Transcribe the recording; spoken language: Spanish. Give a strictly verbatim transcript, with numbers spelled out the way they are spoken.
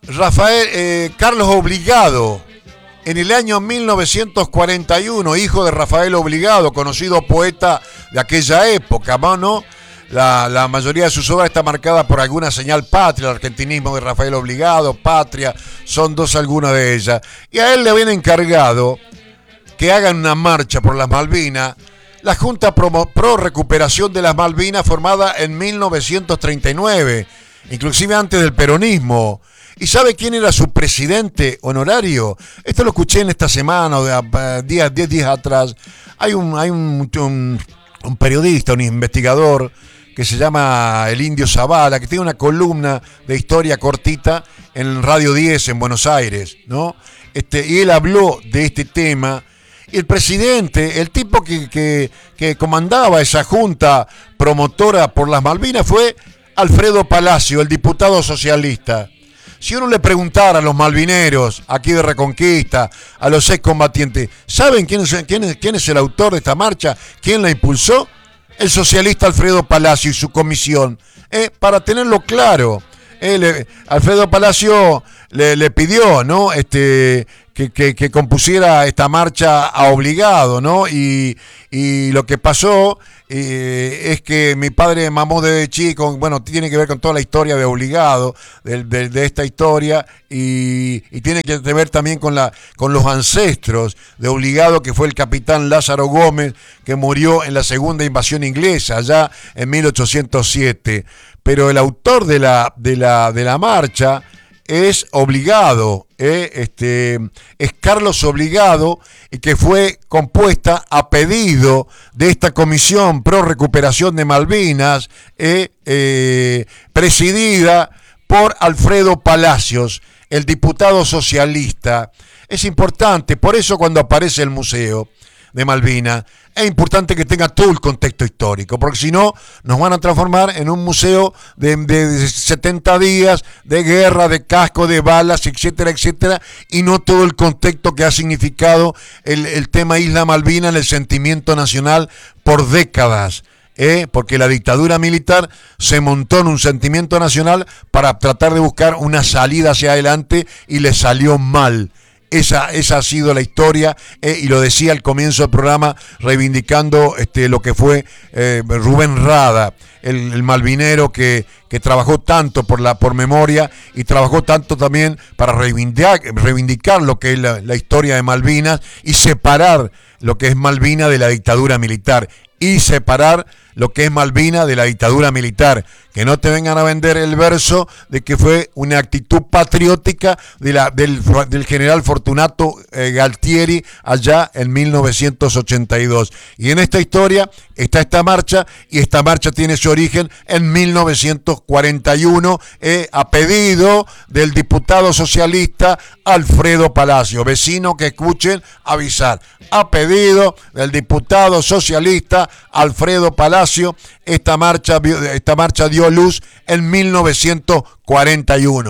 Rafael eh, Carlos Obligado, en el año mil novecientos cuarenta y uno, hijo de Rafael Obligado, conocido poeta de aquella época, ¿no? La, la mayoría de sus obras está marcada por alguna señal patria, el argentinismo de Rafael Obligado, Patria, son dos algunas de ellas. Y a él le habían encargado que hagan una marcha por las Malvinas, la Junta Pro, Pro Recuperación de las Malvinas, formada en mil novecientos treinta y nueve, inclusive antes del peronismo. ¿Y sabe quién era su presidente honorario? Esto lo escuché en esta semana, o de diez días atrás. Hay un, hay un, un, un periodista, un investigador, que se llama el Indio Zavala, que tiene una columna de historia cortita en Radio diez en Buenos Aires, ¿no? Este, y él habló de este tema. Y el presidente, el tipo que, que, que comandaba esa junta promotora por las Malvinas fue Alfredo Palacio, el diputado socialista. Si uno le preguntara a los malvineros aquí de Reconquista, a los excombatientes, ¿saben quién es, quién es, quién es el autor de esta marcha? ¿Quién la impulsó? El socialista Alfredo Palacio y su comisión. Eh, para tenerlo claro, eh, le, Alfredo Palacio le, le pidió, ¿no? Este, que, que, que compusiera esta marcha a Obligado, ¿no? Y, y lo que pasó eh, es que mi padre mamó desde chico, bueno, tiene que ver con toda la historia de Obligado, de, de, de esta historia, y, y tiene que ver también con, la, con los ancestros de Obligado, que fue el capitán Lázaro Gómez, que murió en la segunda invasión inglesa, allá en mil ochocientos siete. Pero el autor de la, de la, de la marcha es Obligado, eh, este, es Carlos Obligado, y que fue compuesta a pedido de esta Comisión Pro Recuperación de Malvinas, eh, eh, presidida por Alfredo Palacios, el diputado socialista. Es importante, por eso cuando aparece el Museo de Malvinas, es importante que tenga todo el contexto histórico, porque si no, nos van a transformar en un museo de, de setenta días de guerra, de casco, de balas, etcétera, etcétera, y no todo el contexto que ha significado el, el tema Isla Malvina en el sentimiento nacional por décadas. ¿Eh? Porque la dictadura militar se montó en un sentimiento nacional para tratar de buscar una salida hacia adelante y le salió mal. Esa, esa ha sido la historia, eh, y lo decía al comienzo del programa, reivindicando este, lo que fue eh, Rubén Rada, el, el malvinero que, que trabajó tanto por la por memoria y trabajó tanto también para reivindicar, reivindicar lo que es la, la historia de Malvinas y separar lo que es Malvinas de la dictadura militar. Y separar lo que es Malvinas de la dictadura militar. Que no te vengan a vender el verso de que fue una actitud patriótica de la, del, del general Fortunato eh, Galtieri allá en mil novecientos ochenta y dos. Y en esta historia está esta marcha, y esta marcha tiene su origen en mil novecientos cuarenta y uno, eh, a pedido del diputado socialista Alfredo Palacio. Vecino que escuchen, avisar. A pedido del diputado socialista Alfredo Palacio, esta marcha, esta marcha dio luz en mil novecientos cuarenta y uno.